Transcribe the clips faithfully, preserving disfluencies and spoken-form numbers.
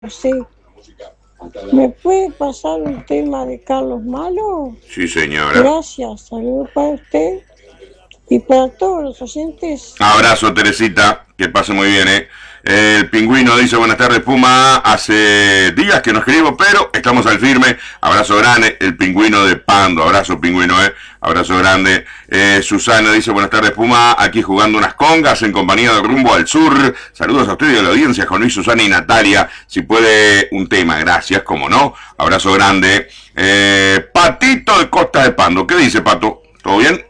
Sí. ¿Me puede pasar un tema de Carlos Malo? Sí, señora. Gracias, saludos para usted y para todos los oyentes. Abrazo, Teresita, que pase muy bien, ¿eh? El Pingüino dice, buenas tardes, Puma, hace días que no escribo, pero estamos al firme. Abrazo grande, el Pingüino de Pando, abrazo, Pingüino, ¿eh? Abrazo grande. Eh, Susana dice, buenas tardes, Puma, aquí jugando unas congas en compañía de Rumbo al Sur. Saludos a ustedes y a la audiencia, Juan Luis, Susana y Natalia. Si puede, un tema, gracias, como no. Abrazo grande. Eh, Patito de Costa de Pando, ¿qué dice, Pato? ¿Todo bien?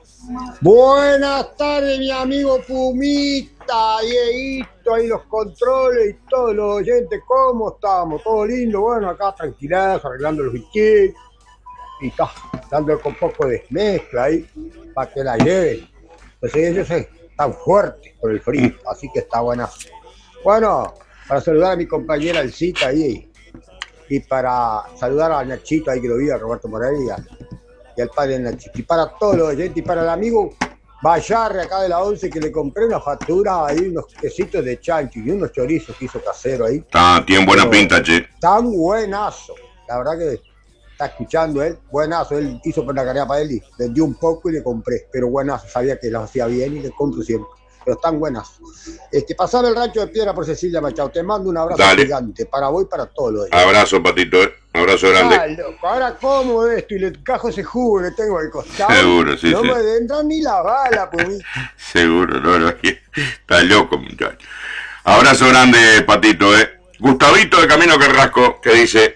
Buenas tardes, mi amigo Pumita, Dieguito, ahí los controles y todos los oyentes, ¿cómo estamos? ¿Todo lindo? Bueno, acá tranquilados, arreglando los bichos y está, dándole con poco de mezcla ahí, para que la lleven. Pues ellos están fuertes por el frío, así que está buena. Bueno, para saludar a mi compañera Elcita ahí, y para saludar a Nachito ahí que lo vi, a Roberto Moreira, y al padre Nachito, y para todos los oyentes, y para el amigo Bayarre acá de la once, que le compré una factura ahí, unos quesitos de chancho y unos chorizos que hizo casero ahí. Ah, tienen buena Pero pinta, che. tan buenazo, la verdad que está escuchando él, buenazo, él hizo por la carrera para él y vendió un poco y le compré, pero buenazo, sabía que las hacía bien y le compro siempre, pero están buenas. Este, pasar el rancho de Piedra por Cecilia Machado, te mando un abrazo Dale. gigante, para vos y para todos los demás. Abrazo, Patito, ¿eh? Abrazo grande. Ah, loco, ahora como esto y le encajo ese jugo que tengo al costado. Seguro, sí, no sí. No me entra ni la bala, pues. Seguro, no, no, está loco, muchacho. Abrazo grande, Patito, ¿eh? Gustavito de Camino Carrasco, que dice...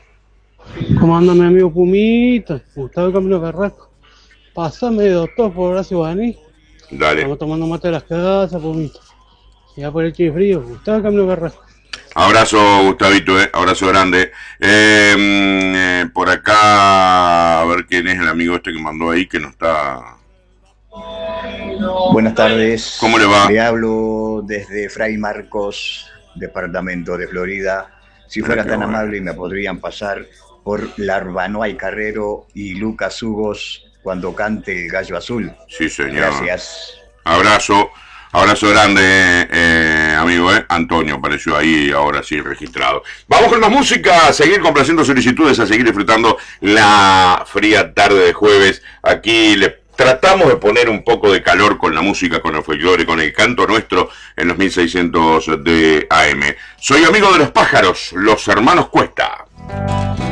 ¿Cómo anda mi amigo Pumita? Gustavo de Camino Carrasco. Pásame, doctor, por Horacio Baní. Dale. Estamos tomando mate de las casas, Pumita. Ya por el chile frío, Gustavo de Camino Carrasco. Abrazo, Gustavito, eh. Abrazo grande. Eh, eh, por acá, a ver quién es el amigo este que mandó ahí, que no está... Buenas tardes. ¿Cómo le va? Le hablo desde Fray Marcos, departamento de Florida. Si Ah, fuera qué tan bueno. amable, me podrían pasar por Larbanoy Carrero y Lucas Hugos cuando cante el Gallo Azul. Sí, señor. Gracias. Abrazo. Abrazo grande, eh, amigo, eh. Antonio apareció ahí, ahora sí, registrado. Vamos con la música, a seguir complaciendo solicitudes, a seguir disfrutando la fría tarde de jueves. Aquí le tratamos de poner un poco de calor con la música, con el folclore, con el canto nuestro en los mil seiscientos de A M. Soy amigo de los pájaros, los hermanos Cuesta.